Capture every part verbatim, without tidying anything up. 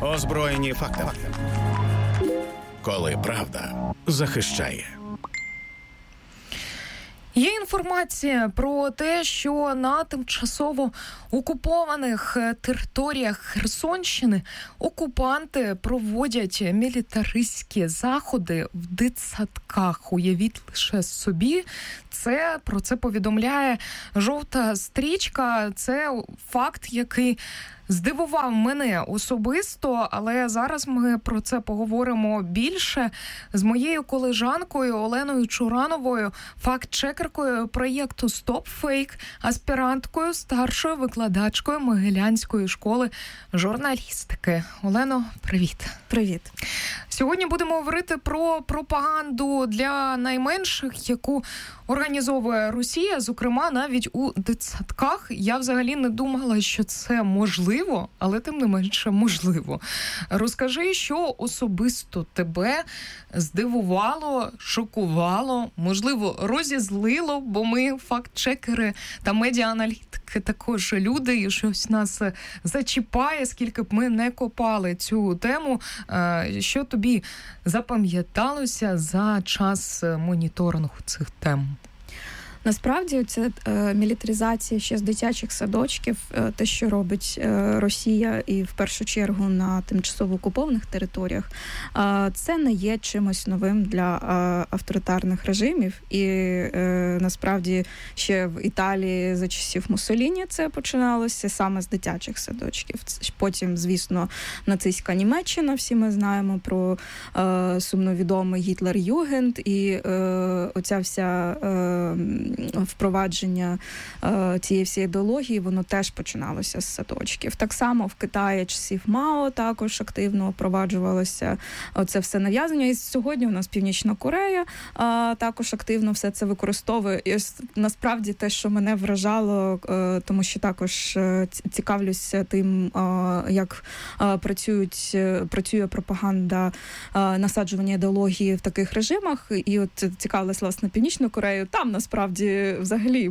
озброєні фактами. Коли правда захищає. Є інформація про те, що на тимчасово окупованих територіях Херсонщини окупанти проводять мілітаристські заходи в дитсадках. Уявіть лише собі, це про це повідомляє жовта стрічка. Це факт, який здивував мене особисто, але зараз ми про це поговоримо більше з моєю колежанкою Оленою Чурановою, факт-чекеркою проєкту «Стоп Фейк», аспіранткою, старшою викладачкою Могилянської школи журналістики. Олено, привіт. Привіт. Сьогодні будемо говорити про пропаганду для найменших, яку організовує Росія, зокрема навіть у дитсадках. Я взагалі не думала, що це можливо, але тим не менше можливо. Розкажи, що особисто тебе здивувало, шокувало, можливо, розізлило, бо ми факт-чекери та медіа-аналітики також люди, і щось нас зачіпає, скільки б ми не копали цю тему. Що тобі запам'яталося за час моніторингу цих тем? Насправді, це е, мілітаризація ще з дитячих садочків, е, те, що робить е, Росія і в першу чергу на тимчасово окупованих територіях, е, це не є чимось новим для е, авторитарних режимів. І е, насправді ще в Італії за часів Муссоліні це починалося саме з дитячих садочків. Потім, звісно, нацистська Німеччина, всі ми знаємо про е, сумновідомий Гітлер-Югенд і е, оця вся е, впровадження е, цієї всієї ідеології, воно теж починалося з садочків. Так само в Китаї часів Мао також активно впроваджувалося це все нав'язання. І сьогодні у нас Північна Корея е, також активно все це використовує. І насправді те, що мене вражало, е, тому що також е, цікавлюся тим, е, як е, працюють, е, працює пропаганда е, насаджування ідеології в таких режимах. І от цікавилась, власне, Північну Корею. Там, насправді, взагалі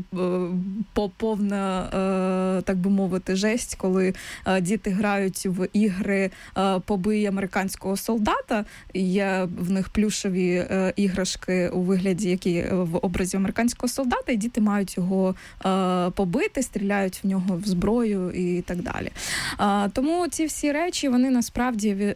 повна, так би мовити, жесть, коли діти грають в ігри «Побий американського солдата». Є в них плюшеві іграшки у вигляді, які в образі американського солдата, і діти мають його побити, стріляють в нього в зброю і так далі. Тому ці всі речі, вони насправді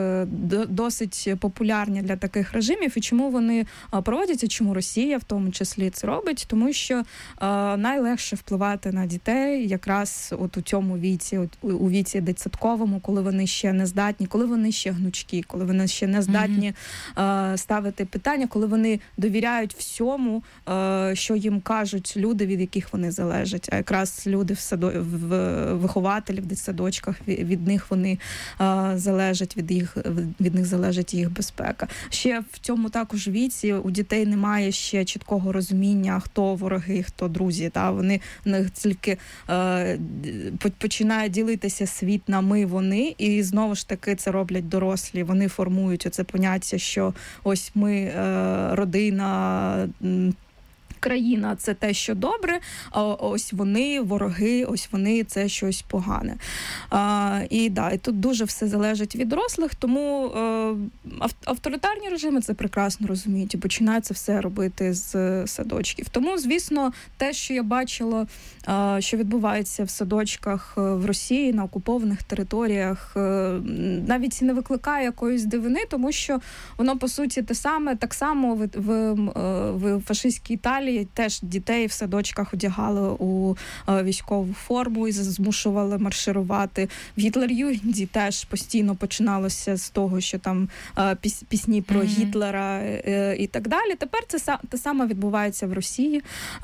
досить популярні для таких режимів. І чому вони проводяться, чому Росія в тому числі це робить? Тому що е, найлегше впливати на дітей якраз от у цьому віці, от, у віці дитсадковому, коли вони ще не здатні, коли вони ще гнучкі, коли вони ще не здатні mm-hmm. е, ставити питання, коли вони довіряють всьому, е, що їм кажуть люди, від яких вони залежать. А якраз люди в, садо... в вихователі в дитсадочках, від, від них вони е, залежать, від, їх, від них залежить їх безпека. Ще в цьому також віці у дітей немає ще чіткого розуміння, хто вороги, хто друзі. Та? Вони не тільки е, починають ділитися світ на ми, вони, і знову ж таки це роблять дорослі. Вони формують оце поняття, що ось ми е, родина, країна – це те, що добре, а ось вони, вороги, ось вони – це щось погане. А, і, да, і тут дуже все залежить від дорослих, тому е, авторитарні режими це прекрасно розуміють і починають це все робити з садочків. Тому, звісно, те, що я бачила, е, що відбувається в садочках в Росії, на окупованих територіях, е, навіть не викликає якоїсь дивини, тому що воно, по суті, те саме, так само в, в, в фашистській Італії теж дітей в садочках одягали у військову форму і змушували марширувати. В Гітлер-Югенді теж постійно починалося з того, що там пісні про mm-hmm. Гітлера і так далі. Тепер це те саме відбувається в Росії.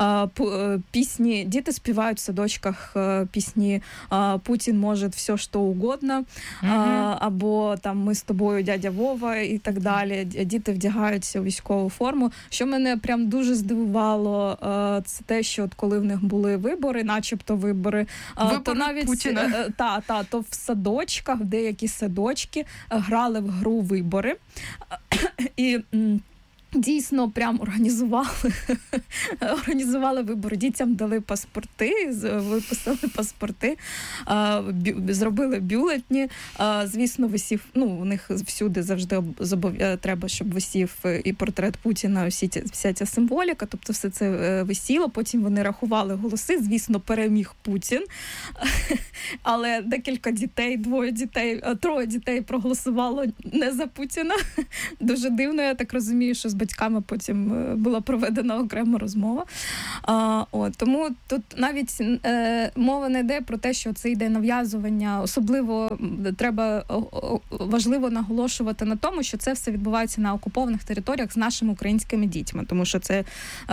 Пісні, діти співають в садочках пісні «Путін може все, що угодно», mm-hmm. або там «Ми з тобою, дядя Вова» і так далі. Діти вдягаються у військову форму. Що мене прям дуже здивувало, це те, що от коли в них були вибори, начебто вибори, вибори то навіть Путіна. Та, та, то в садочках, в деякі садочки грали в гру «Вибори». І Дійсно, прям організували, організували вибори. Дітям дали паспорти, виписали паспорти, бю, зробили бюлетні. Звісно, висів, ну, у них всюди завжди треба, щоб висів і портрет Путіна, всі ці, вся ця символіка, тобто все це висіло. Потім вони рахували голоси, звісно, переміг Путін. Але декілька дітей, двоє дітей, троє дітей проголосувало не за Путіна. Дуже дивно, я так розумію, що з батьками потім була проведена окрема розмова. А, от, тому тут навіть е, мова не йде про те, що це йде нав'язування. Особливо треба о, важливо наголошувати на тому, що це все відбувається на окупованих територіях з нашими українськими дітьми, тому що це е,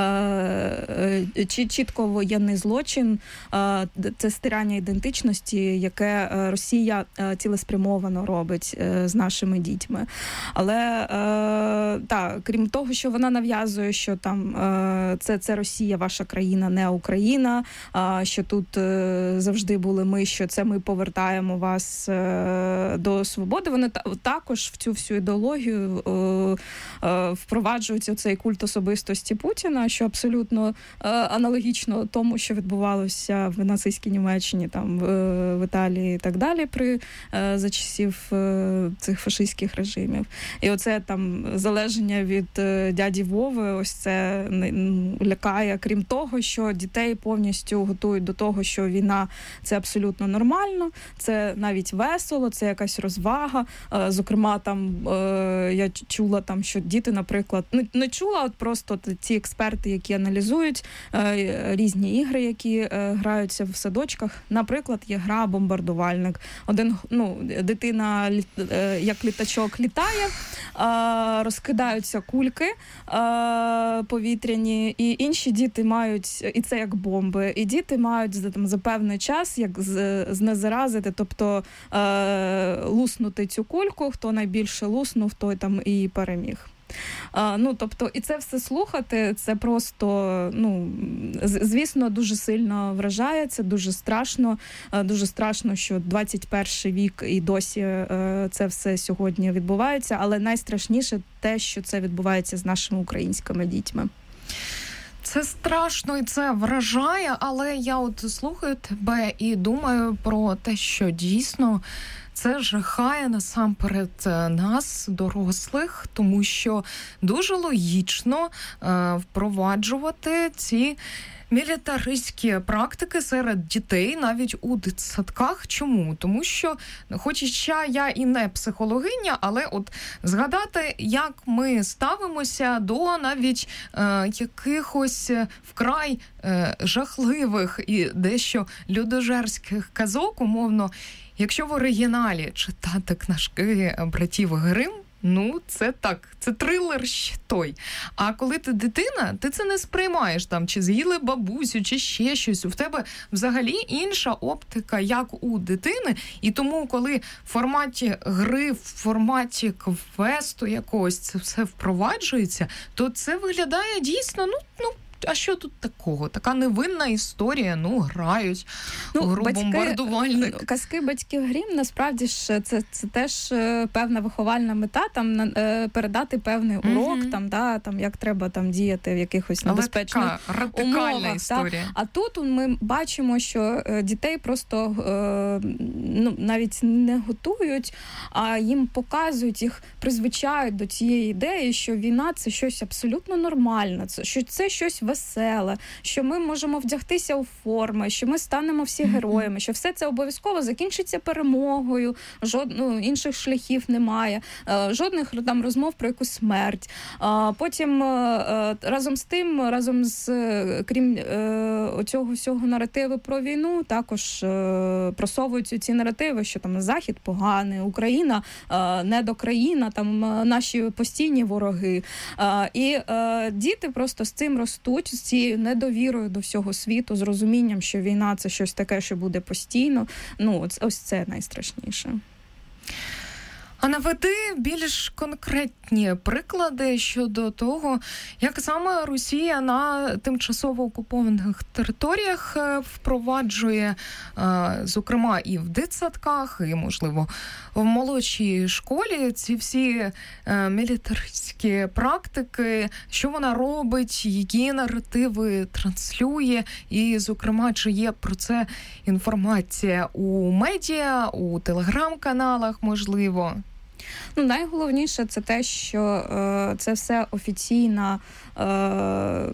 е, чітко воєнний злочин, е, це стирання ідентичності, яке Росія е, цілеспрямовано робить е, з нашими дітьми. Але е, так, крім того, що вона нав'язує, що там е, це, це Росія, ваша країна, не Україна, е, що тут е, завжди були ми, що це ми повертаємо вас е, до свободи. Вони та, також в цю всю ідеологію е, е, впроваджують цей культ особистості Путіна, що абсолютно е, аналогічно тому, що відбувалося в нацистській Німеччині, там в, в Італії і так далі, при е, за часів е, цих фашистських режимів. І оце там залеження від дяді Вови, ось це лякає. Крім того, що дітей повністю готують до того, що війна – це абсолютно нормально, це навіть весело, це якась розвага. Зокрема, там я чула, там, що діти, наприклад, не чула, от просто ті експерти, які аналізують різні ігри, які граються в садочках. Наприклад, є гра «Бомбардувальник». Один, ну, дитина як літачок літає, розкидаються кульки е, повітряні, і інші діти мають, і це як бомби, і діти мають за, там, за певний час як з, знезаразити, тобто е, луснути цю кульку, хто найбільше луснув, той там і переміг. А, ну, тобто, і це все слухати, це просто, ну, звісно, дуже сильно вражає, це дуже страшно, дуже страшно, що двадцять перший вік і досі е, це все сьогодні відбувається, але найстрашніше те, що це відбувається з нашими українськими дітьми. Це страшно і це вражає, але я от слухаю тебе і думаю про те, що дійсно це жахає насамперед нас, дорослих, тому що дуже логічно е, впроваджувати ці мілітаристські практики серед дітей навіть у дитсадках. Чому? Тому що, хоча я і не психологиня, але от згадати, як ми ставимося до навіть е, якихось вкрай е, жахливих і дещо людожерських казок, умовно, якщо в оригіналі читати книжки братів Грим, ну, це так, це трилер ще той. А коли ти дитина, ти це не сприймаєш, там, чи з'їли бабусю, чи ще щось. У тебе взагалі інша оптика, як у дитини. І тому, коли в форматі гри, в форматі квесту якогось це все впроваджується, то це виглядає дійсно, ну, ну, а що тут такого? Така невинна історія, ну, грають ну, гру бомбардувальник. Казки батьків Грім, насправді ж, це, це теж певна виховальна мета, там, передати певний урок, mm-hmm. там, да, там, як треба там діяти в якихось небезпечних умовах. Але така радикальна історія. Та. А тут ми бачимо, що дітей просто ну, навіть не готують, а їм показують, їх призвичають до цієї ідеї, що війна – це щось абсолютно нормальне, що це щось веселе, що ми можемо вдягтися у форми, що ми станемо всі героями, що все це обов'язково закінчиться перемогою, жод... ну, інших шляхів немає, жодних там розмов про якусь смерть. Потім разом з тим, разом з, крім оцього всього наративу про війну, також просовуються ці наративи, що там Захід поганий, Україна недокраїна, там наші постійні вороги. І діти просто з цим ростуть, з цією недовірою до всього світу, з розумінням, що війна – це щось таке, що буде постійно. Ну, ось це найстрашніше. А наведи більш конкретні приклади щодо того, як саме Росія на тимчасово окупованих територіях впроваджує, зокрема, і в дитсадках, і, можливо, в молодшій школі ці всі мілітаристські практики, що вона робить, які наративи транслює, і, зокрема, чи є про це інформація у медіа, у телеграм-каналах, можливо? Ну, найголовніше це те, що е, це все офіційна, е,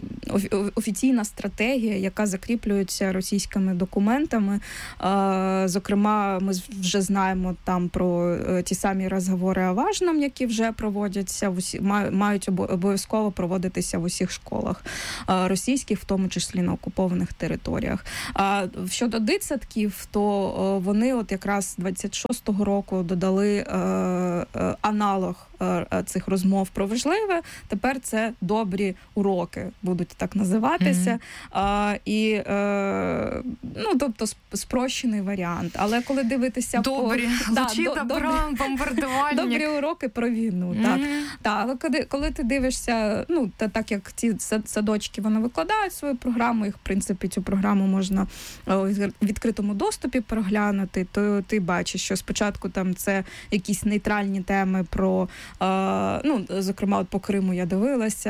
офіційна стратегія, яка закріплюється російськими документами. Е, зокрема, ми вже знаємо там про е, ті самі розговори о важном, які вже проводяться, в усі, мають обов'язково проводитися в усіх школах е, російських, в тому числі на окупованих територіях. А щодо дитсадків, то е, вони от якраз двадцять шостого року додали е, аналог цих розмов про важливе. Тепер це добрі уроки будуть так називатися. Mm-hmm. А, і, е, ну, тобто, спрощений варіант. Але коли дивитися добрі, по... лучі да, добра, бомбардувальник. Добрі уроки про війну. Mm-hmm. Так. Так, але коли, коли ти дивишся, ну, та, так як ці садочки, вони викладають свою програму, їх, в принципі, цю програму можна в відкритому доступі переглянути, то ти бачиш, що спочатку там це якісь нейтральні теми про, е, ну, зокрема, от по Криму я дивилася,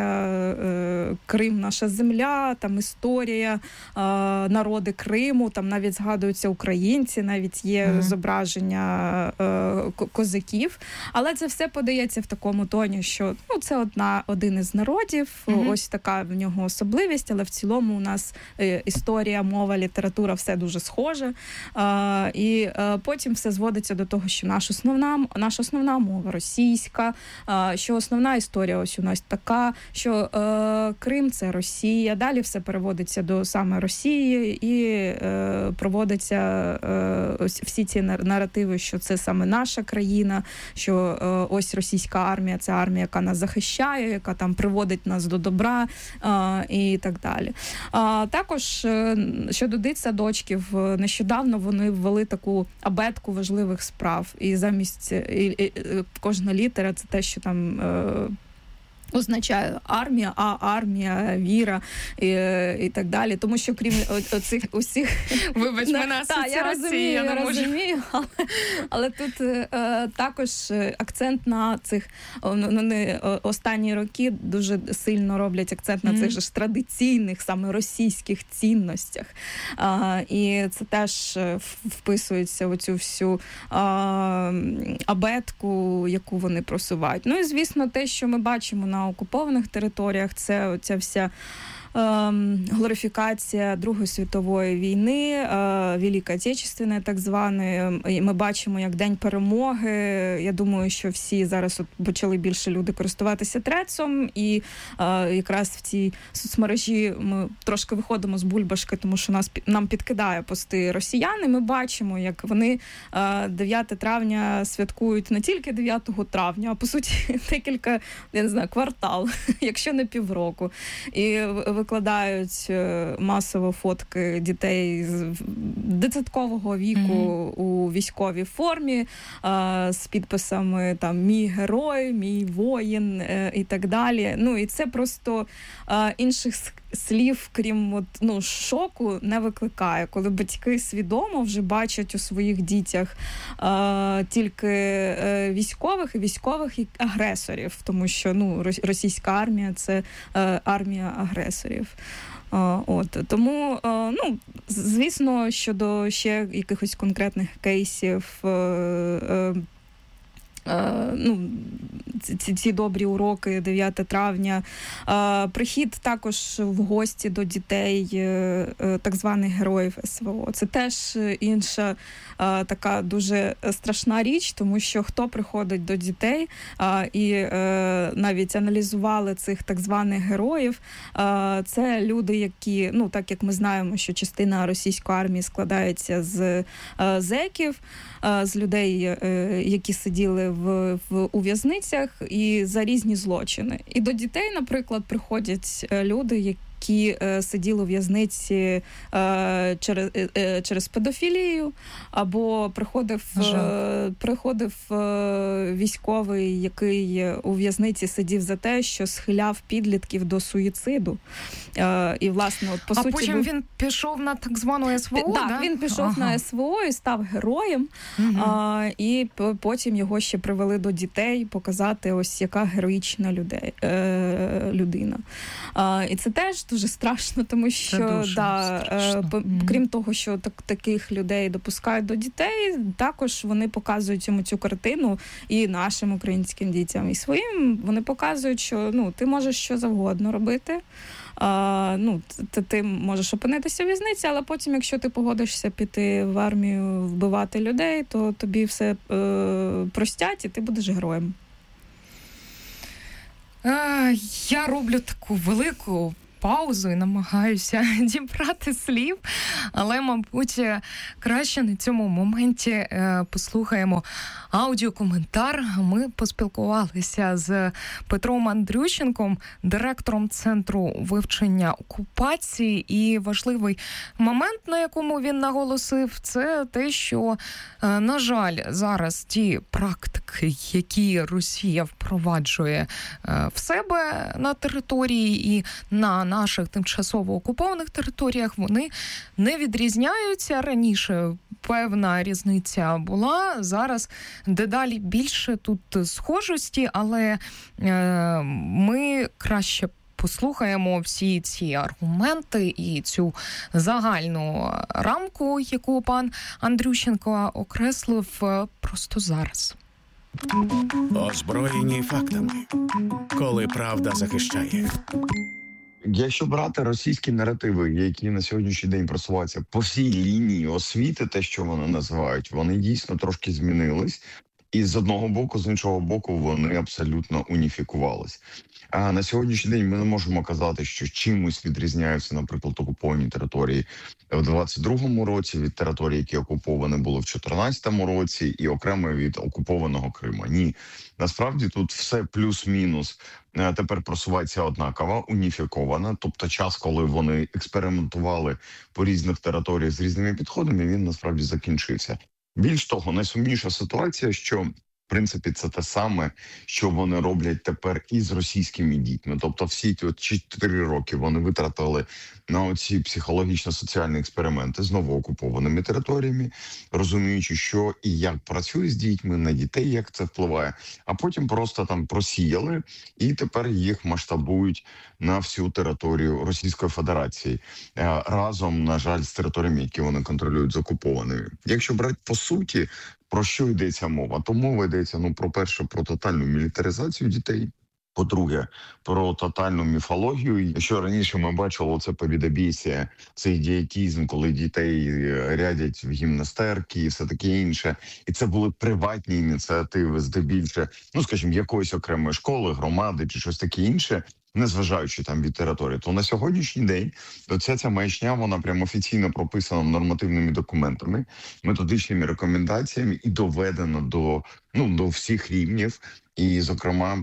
е, Крим – наша земля, там історія, е, народи Криму, там навіть згадуються українці, навіть є mm-hmm. зображення е, козаків, але це все подається в такому тоні, що, ну, це одна, один із народів, mm-hmm. ось така в нього особливість, але в цілому у нас е, історія, мова, література, все дуже схоже, е, і е, потім все зводиться до того, що наша основна, наша основна мова російська, що основна історія ось у нас така, що е, Крим – це Росія, далі все переводиться до саме Росії і е, проводиться е, ось всі ці наративи, що це саме наша країна, що е, ось російська армія – це армія, яка нас захищає, яка там приводить нас до добра е, і так далі. А також е, щодо дитсадочків, нещодавно вони ввели таку абетку важливих справ, і замість і, і, кожна літера – це те, що там е, означає армія, а армія, віра і, і так далі. Тому що крім оцих усіх... Вибач, мене асоціації, я розумію, я не можу. розумію, але, але тут е, також акцент на цих, вони останні роки дуже сильно роблять акцент на mm-hmm. цих же ж традиційних, саме російських цінностях. А, і це теж вписується в цю всю а, абетку, яку вони просувають. Ну і, звісно, те, що ми бачимо на окупованих територіях, це оця вся глорифікація Другої світової війни, Великої Отечественної так званої. Ми бачимо, як День перемоги. Я думаю, що всі зараз от почали більше люди користуватися трецом, і якраз в цій соцмережі ми трошки виходимо з бульбашки, тому що нас, нам підкидає пости росіяни. Ми бачимо, як вони дев'яте травня святкують не тільки дев'ятого травня, а по суті декілька, я не знаю, квартал, якщо не півроку. І викладають масово фотки дітей з дитсадкового віку mm-hmm. у військовій формі з підписами там «Мій герой», «Мій воїн» і так далі. Ну і це просто інших слів, крім от, ну, шоку, не викликає. Коли батьки свідомо вже бачать у своїх дітях е, тільки е, військових і військових агресорів, тому що, ну, російська армія – це е, армія агресорів. Е, от. Тому, е, ну, звісно, щодо ще якихось конкретних кейсів, е, е, Uh, ну, ці, ці добрі уроки дев'яте травня. Uh, прихід також в гості до дітей uh, так званих героїв ес ве о. Це теж інша uh, така дуже страшна річ, тому що хто приходить до дітей uh, і uh, навіть аналізували цих так званих героїв, uh, це люди, які, ну, так як ми знаємо, що частина російської армії складається з uh, зеків, uh, з людей, uh, які сиділи В, в у в'язницях і за різні злочини. І до дітей, наприклад, приходять люди, які е, сиділи у в'язниці е, через, е, через педофілію, або приходив, е, приходив е, військовий, який у в'язниці сидів за те, що схиляв підлітків до суїциду. Е, і, власне, от, по а суті, потім був... він пішов на так звану ес ве о, так, да? він пішов ага. на ес ве о і став героєм, угу. а, і потім його ще привели до дітей, показати ось яка героїчна людей, е, людина. А, і це теж дуже страшно, тому що, да, е, по, крім того, що так, таких людей допускають до дітей, також вони показують йому цю картину і нашим українським дітям, і своїм. Вони показують, що ну, ти можеш що завгодно робити. А, ну, ти, ти можеш опинитися в в'язниці, але потім, якщо ти погодишся піти в армію вбивати людей, то тобі все е, простять і ти будеш героєм. Е, я роблю таку велику паузу і намагаюся дібрати слів, але, мабуть, краще на цьому моменті е, послухаємо аудіокоментар. Ми поспілкувалися з Петром Андрющенком, директором Центру вивчення окупації, і важливий момент, на якому він наголосив, це те, що, е, на жаль, зараз ті практики, які Росія впроваджує е, в себе на території і на наших тимчасово окупованих територіях, вони не відрізняються. Раніше певна різниця була, зараз дедалі більше тут схожості, але е, ми краще послухаємо всі ці аргументи і цю загальну рамку, яку пан Андрющенко окреслив просто зараз. Озброєні фактами. Коли правда захищає. Якщо брати російські наративи, які на сьогоднішній день просуваються по всій лінії освіти, те, що вони називають, вони дійсно трошки змінились. І з одного боку, з іншого боку, вони абсолютно уніфікувались. А на сьогоднішній день ми не можемо казати, що чимось відрізняються, наприклад, окуповані території в двадцять другому році від території, які окуповані були в чотирнадцятому році, і окремо від окупованого Криму. Ні, насправді тут все плюс-мінус тепер просувається однаково, уніфіковано. Тобто час, коли вони експериментували по різних територіях з різними підходами, він насправді закінчився. Більш того, найсумніша ситуація, що в принципі це те саме, що вони роблять тепер із російськими дітьми. Тобто всі ті от чотири роки вони витратили на оці психологічно-соціальні експерименти з новоокупованими територіями, розуміючи, що і як працює з дітьми, на дітей, як це впливає, а потім просто там просіяли і тепер їх масштабують на всю територію Російської Федерації. Разом, на жаль, з територіями, які вони контролюють, з окупованими. Якщо брати по суті, про що йдеться мова? То мова йдеться, ну, про перше, про тотальну мілітаризацію дітей. По-друге, про тотальну міфологію. Якщо раніше ми бачили це повідобійся, цей ідіотизм, коли дітей рядять в гімнастерки і все таке інше. І це були приватні ініціативи, здебільше, ну, скажімо, якоїсь окремої школи, громади чи щось таке інше, незважаючи там від території, то на сьогоднішній день оця ця маячня, вона прямо офіційно прописана нормативними документами, методичними рекомендаціями і доведена до, ну, до всіх рівнів, і, зокрема,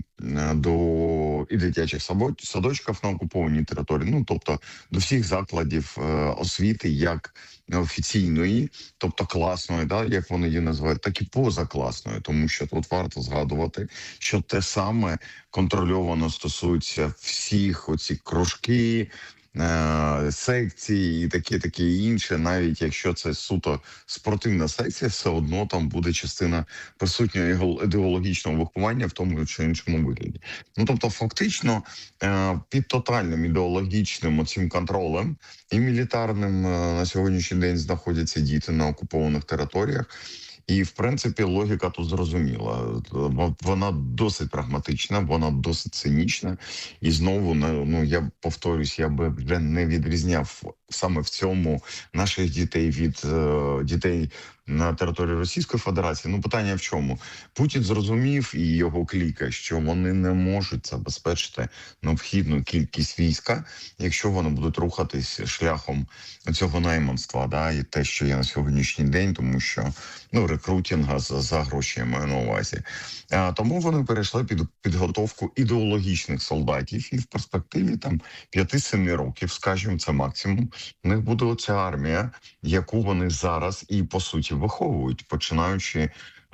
до і дитячих садочків на окупованій території, ну, тобто до всіх закладів освіти, як офіційної, тобто класної, да, як вони її називають, так і позакласної, тому що тут варто згадувати, що те саме контрольовано стосується всіх оці кружки, секції і таке, таке інше, навіть якщо це суто спортивна секція, все одно там буде частина присутнього ідеологічного виховання в тому чи іншому вигляді. Ну, тобто, фактично, під тотальним ідеологічним оцим контролем і мілітарним на сьогоднішній день знаходяться діти на окупованих територіях. І, в принципі, логіка тут зрозуміла. Вона досить прагматична, вона досить цинічна. І знову, ну, я повторюсь, я би вже не відрізняв саме в цьому наших дітей від е, дітей на території Російської Федерації. Ну, питання в чому? Путін зрозумів і його кліка, що вони не можуть забезпечити необхідну кількість війська, якщо вони будуть рухатись шляхом цього найманства, да, і те, що є на сьогоднішній день, тому що, ну, рекрутинга за, за гроші я маю на увазі. А, тому вони перейшли під підготовку ідеологічних солдатів, і в перспективі там п'яти-семи років, скажімо, це максимум, у них буде оця армія, яку вони зараз і, по суті, виховують, починаючи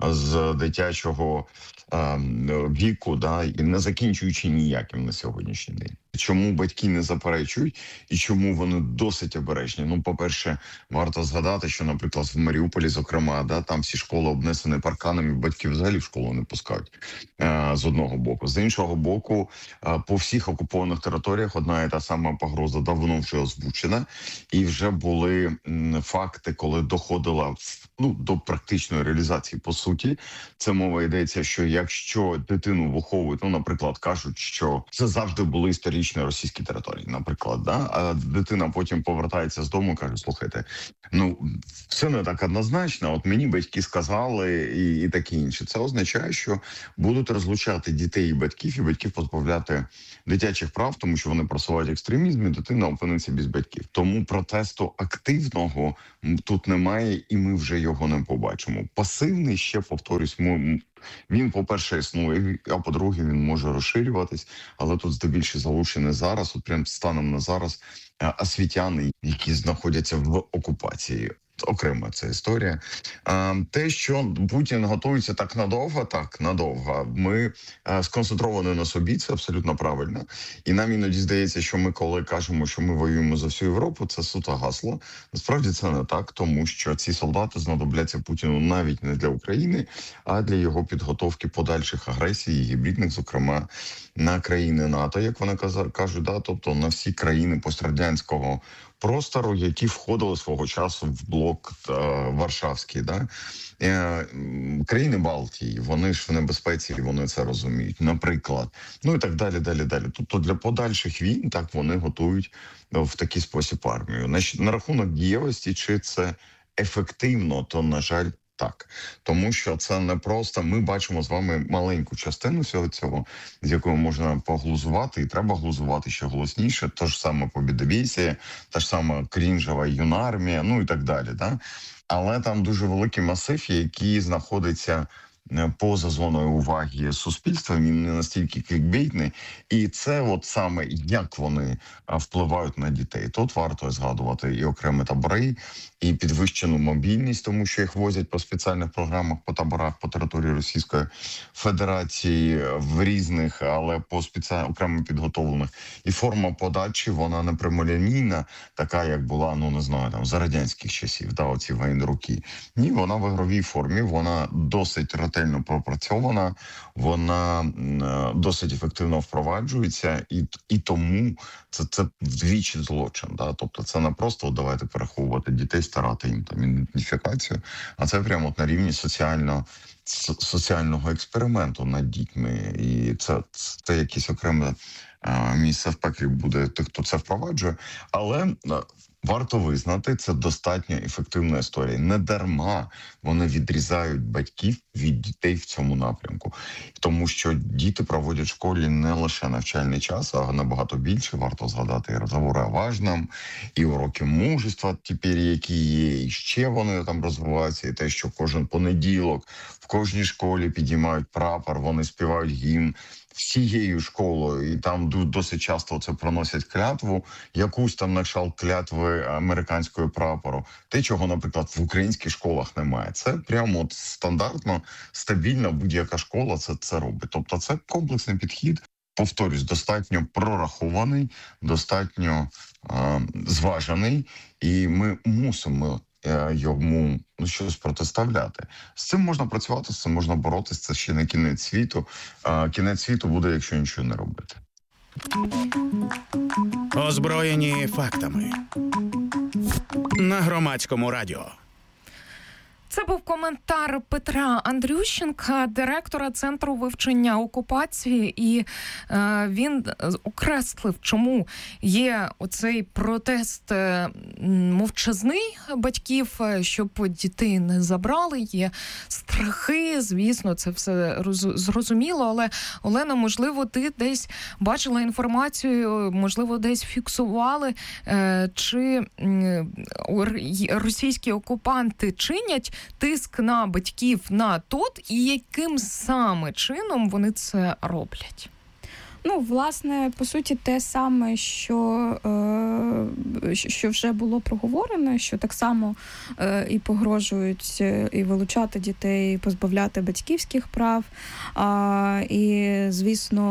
з дитячого е, віку, да, і не закінчуючи ніяким на сьогоднішній день. Чому батьки не заперечують і чому вони досить обережні? Ну, по-перше, варто згадати, що, наприклад, в Маріуполі, зокрема, да, там всі школи обнесені парканами, батьки взагалі в школу не пускають е, з одного боку. З іншого боку, е, по всіх окупованих територіях одна і та сама погроза давно вже озвучена, і вже були м, факти, коли доходила ну, до практичної реалізації. По суті, це мова йдеться, що якщо дитину виховують, ну, наприклад, кажуть, що це завжди були історичні російські території, наприклад, да? А дитина потім повертається з дому і каже, слухайте, ну, все не так однозначно, от мені батьки сказали і, і таке інше. Це означає, що будуть розлучати дітей і батьків, і батьків позбавляти дитячих прав, тому що вони просувають екстремізм, і дитина опиниться без батьків. Тому протесту активного тут немає, і ми вже його не побачимо. Пасивний, ще повторюсь, він, по-перше, існує, а по-друге, він може розширюватись, але тут здебільшого залучені зараз, от прям станом на зараз, освітяни, які знаходяться в окупації. Окрема ця історія. А, те, що Путін готується так надовго, так, надовго. Ми а, сконцентровані на собі, це абсолютно правильно. І нам іноді здається, що ми, коли кажемо, що ми воюємо за всю Європу, це суто гасло. Насправді це не так, тому що ці солдати знадобляться Путіну навіть не для України, а для його підготовки подальших агресій, гібридних, зокрема, на країни НАТО, як вони кажуть, да, тобто на всі країни пострадянського простору, які входили свого часу в блок е, Варшавський. Да? Е, країни Балтії, вони ж в небезпеці, і вони це розуміють, наприклад. Ну і так далі, далі, далі. Тобто для подальших війн так вони готують в такий спосіб армію. На, на рахунок дієвості, чи це ефективно, то, на жаль, так, тому що це не просто, ми бачимо з вами маленьку частину всього цього, з якою можна поглузувати, і треба глузувати ще голосніше, то ж саме Побєдобєсія, та ж сама крінжева юнармія, ну і так далі. Да? Але там дуже великий масив, який знаходиться поза зоною уваги суспільства, він не настільки клікбейтний, і це от саме як вони впливають на дітей. Тут варто згадувати і окремі табори, і підвищену мобільність, тому що їх возять по спеціальних програмах по таборах по території Російської Федерації в різних, але по спеціально окремо підготовлених. І форма подачі, вона не прямолінійна, така як була, ну не знаю, там за радянських часів, да, оці воєнруки. Ні, вона в ігровій формі, вона досить ретельно пропрацьована, вона е, досить ефективно впроваджується, і, і тому це, це вдвічі злочин. Да? Тобто це не просто давайте переховувати дітей, старати їм там ідентифікацію, а це прямо от на рівні соціально, соціального експерименту над дітьми. І це, це якесь окреме е, місце в пеклі буде тих, хто це впроваджує. Але е, варто визнати, це достатньо ефективна історія. Не дарма вони відрізають батьків від дітей в цьому напрямку. Тому що діти проводять в школі не лише навчальний час, а набагато більше. Варто згадати і розговори о важному, і уроки мужества тепер, які є, і ще вони там розвиваються, і те, що кожен понеділок в кожній школі підіймають прапор, вони співають гімн всією школою, і там досить часто це проносять клятву, якусь там накшалт клятви американського прапору. Те, чого, наприклад, в українських школах немає. Це прямо от стандартно, стабільно будь-яка школа це, це робить. Тобто це комплексний підхід, повторюсь, достатньо прорахований, достатньо е, зважений, і ми мусимо йому ну, щось протиставляти. З цим можна працювати, з цим можна боротися, це ще не кінець світу. А кінець світу буде, якщо нічого не робити. Озброєні фактами. На Громадському радіо. Це був коментар Петра Андрющенка, директора Центру вивчення окупації, і е, він окреслив, чому є оцей протест е, мовчазний батьків, щоб дітей не забрали, є страхи, звісно, це все роз, зрозуміло, але, Олена, можливо, ти десь бачила інформацію, можливо, десь фіксували, е, чи е, російські окупанти чинять тиск на батьків на ТОТ, і яким саме чином вони це роблять? Ну, власне, по суті, те саме, що, е, що вже було проговорено, що так само е, і погрожують і вилучати дітей, і позбавляти батьківських прав. А, і, звісно,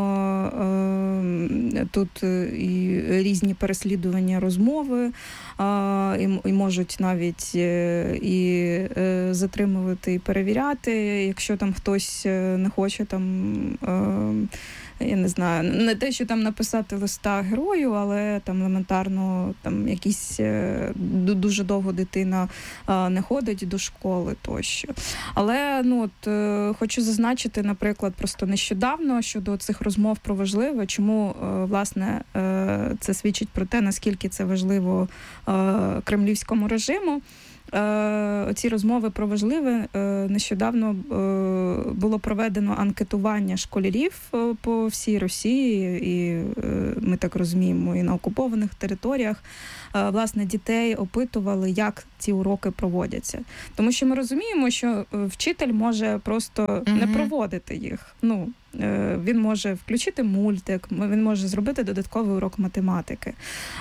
е, тут і різні переслідування розмови, а, і, і можуть навіть і е, затримувати, і перевіряти, якщо там хтось не хоче там... Е, я не знаю, не те, що там написати листа герою, але там елементарно там якісь дуже довго дитина не ходить до школи тощо. Але ну от хочу зазначити, наприклад, просто нещодавно щодо цих розмов про важливе, чому власне це свідчить про те, наскільки це важливо кремлівському режиму. Оці розмови про важливе. Нещодавно було проведено анкетування школярів по всій Росії, і ми так розуміємо, і на окупованих територіях. Власне, дітей опитували, як ці уроки проводяться. Тому що ми розуміємо, що вчитель може просто mm-hmm. не проводити їх. Ну, він може включити мультик, він може зробити додатковий урок математики.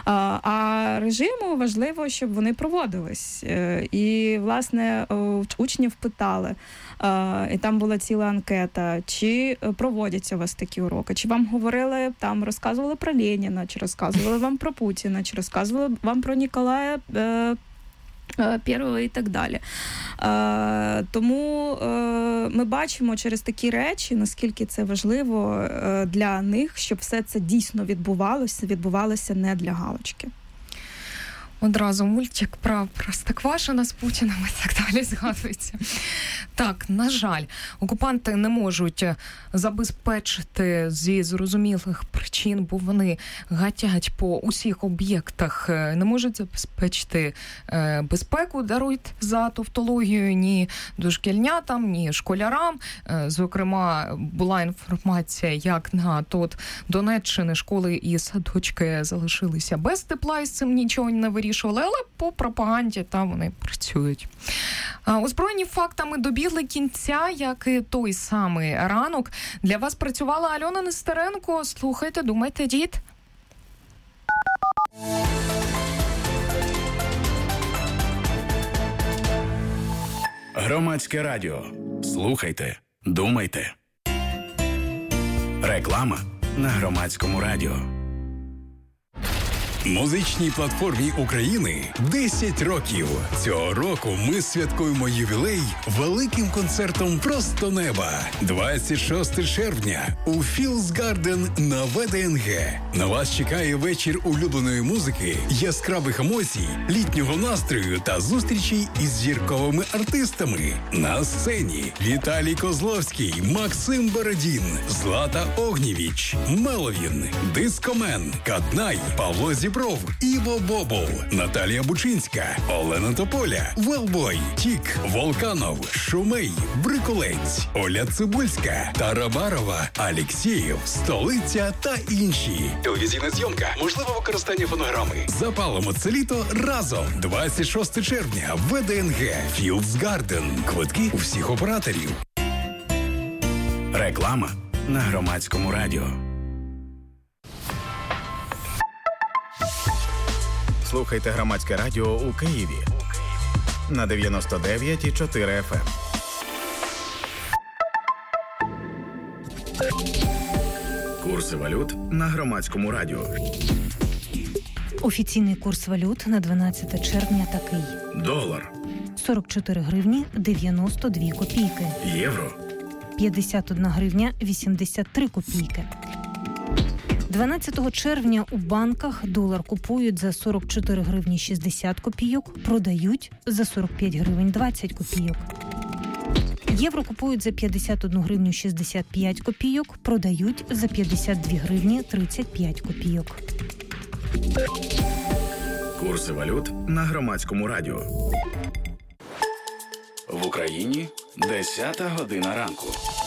А режиму важливо, щоб вони проводились. І, власне, учнів питали, і там була ціла анкета, чи проводяться у вас такі уроки, чи вам говорили, там розказували про Леніна, чи розказували вам про Путіна, чи розказували вам про Ніколая Першого і так далі. Е, тому е, ми бачимо через такі речі, наскільки це важливо е, для них, щоб все це дійсно відбувалося, відбувалося не для галочки. Одразу мультик про Простоквашино з Путіним і так далі згадується. Так, на жаль, окупанти не можуть забезпечити зі зрозумілих причин, бо вони гатять по усіх об'єктах, не можуть забезпечити е, безпеку, дарують за тавтологію ні дошкільнятам, ні школярам. Е, зокрема, була інформація, як на тот Донеччини школи і садочки залишилися без тепла, і з цим нічого не вирішували, але по пропаганді там вони працюють. Озброєні фактами добігли кінця, як і той самий ранок. Для вас працювала Альона Нестеренко. Слухайте, думайте, дід. Громадське радіо. Слухайте, думайте. Реклама на Громадському радіо. Музичній платформі України десять років. Цього року ми святкуємо ювілей великим концертом «Просто неба». двадцять шостого червня у Fields Garden на ВДНГ. На вас чекає вечір улюбленої музики, яскравих емоцій, літнього настрою та зустрічей із зірковими артистами. На сцені Віталій Козловський, Максим Бородін, Злата Огнєвіч, Меловін, Дискомен, Каднай, Павло Зібров, Іво Бобов, Наталія Бучинська, Олена Тополя, Велбой, Тік, Волканов, Шумей, Бриколець, Оля Цибульська, Тарабарова, Алєксєєв, Столиця та інші. Телевізійна зйомка, можливе використання фонограми. Запалимо це літо разом. двадцять шостого червня, ВДНГ, Fields Garden. Квитки у всіх операторів. Реклама на Громадському радіо. Слухайте Громадське радіо у Києві на дев'яносто дев'ять і чотири еф ем. Курси валют на Громадському радіо. Офіційний курс валют на дванадцяте червня такий. Долар сорок чотири гривні дев'яносто дві копійки. Євро п'ятдесят одна гривня вісімдесят три копійки. дванадцятого червня у банках долар купують за сорок чотири гривні шістдесят копійок, продають за сорок п'ять гривень двадцять копійок. Євро купують за п'ятдесят одну гривню шістдесят п'ять копійок, продають за п'ятдесят дві гривні тридцять п'ять копійок. Курси валют на Громадському радіо. В Україні десята година ранку.